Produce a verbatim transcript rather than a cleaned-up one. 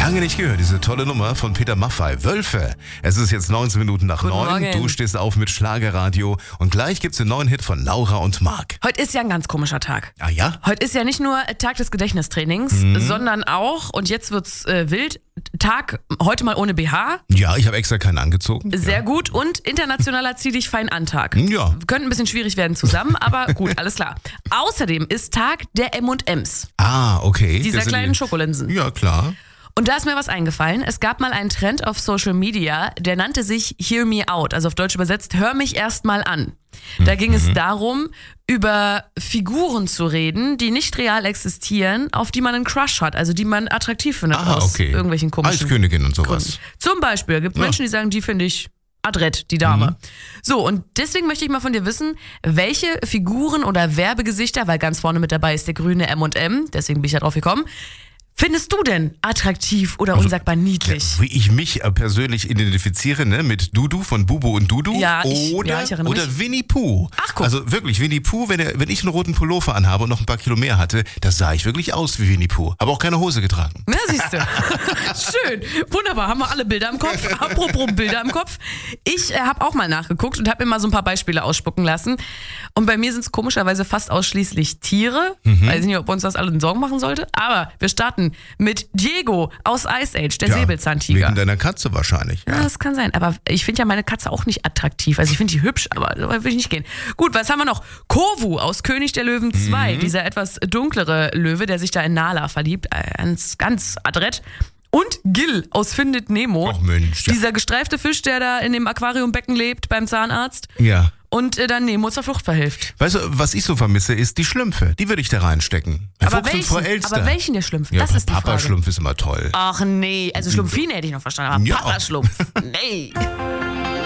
Lange nicht gehört, diese tolle Nummer von Peter Maffay. Wölfe. Es ist jetzt neunzehn Minuten nach Guten neun. Morgen. Du stehst auf mit Schlagerradio und gleich gibt's den neuen Hit von Laura und Marc. Heute ist ja ein ganz komischer Tag. Ah ja? Heute ist ja nicht nur Tag des Gedächtnistrainings, Mhm. sondern auch, und jetzt wird's äh, wild, Tag heute mal ohne B H. Ja, ich habe extra keinen angezogen. Sehr gut. Und internationaler Zieh dich fein an Tag. Ja. Könnte ein bisschen schwierig werden zusammen, aber gut, alles klar. Außerdem ist Tag der M und M's. Ah, okay. Dieser Das sind kleinen die- Schokolinsen. Ja, klar. Und da ist mir was eingefallen. Es gab mal einen Trend auf Social Media, der nannte sich Hear Me Out. Also auf Deutsch übersetzt, hör mich erst mal an. Da ging es darum, über Figuren zu reden, die nicht real existieren, auf die man einen Crush hat, also die man attraktiv findet Ah, aus okay. irgendwelchen komischen Eiskönigin und sowas. Gründen. Zum Beispiel gibt es Ja. Menschen, die sagen, die finde ich adrett, die Dame. Mhm. So, und deswegen möchte ich mal von dir wissen, welche Figuren oder Werbegesichter, weil ganz vorne mit dabei ist der grüne M und M, deswegen bin ich da drauf gekommen, findest du denn attraktiv oder unsagbar niedlich? Wie ich mich äh, persönlich identifiziere, ne, mit Dudu von Bubu und Dudu. Ja, ich- oder, ja, ich erinnere oder mich. Winnie Pooh. Ach, guck. Also wirklich, Winnie Pooh, wenn, er, wenn ich einen roten Pullover anhabe und noch ein paar Kilo mehr hatte, das sah ich wirklich aus wie Winnie Pooh. Habe auch keine Hose getragen. Na, siehst du. Schön. Wunderbar. Haben wir alle Bilder im Kopf. Apropos Bilder im Kopf. Ich äh, habe auch mal nachgeguckt und habe mir mal so ein paar Beispiele ausspucken lassen. Und bei mir sind es komischerweise fast ausschließlich Tiere. Mhm. Weiß nicht, ob uns das alle in Sorgen machen sollte. Aber wir starten mit Diego aus Ice Age, der Ja, Säbelzahntiger. Wegen deiner Katze wahrscheinlich. Ja, das kann sein. Aber ich finde ja meine Katze auch nicht attraktiv. Also ich finde die hübsch, aber so weit will ich nicht gehen. Gut, was haben wir noch? Kovu aus König der Löwen zwei. Mhm. Dieser etwas dunklere Löwe, der sich da in Nala verliebt. Äh, Ganz, ganz adrett. Und Gil aus Findet Nemo. Ach Mensch. Ja. Dieser gestreifte Fisch, der da in dem Aquariumbecken lebt beim Zahnarzt. ja. Und äh, dann Nemo zur Flucht verhilft. Weißt du, was ich so vermisse, ist die Schlümpfe. Die würde ich da reinstecken. Herr Aber Fuchs und Frau welchen, Elster. aber welchen der Schlümpfe? Ja, Das ist die Frage. Papa-Schlumpf ist immer toll. Ach nee, also Schlumpfine hätte ich noch verstanden, aber Ja. Papa-Schlumpf, nee.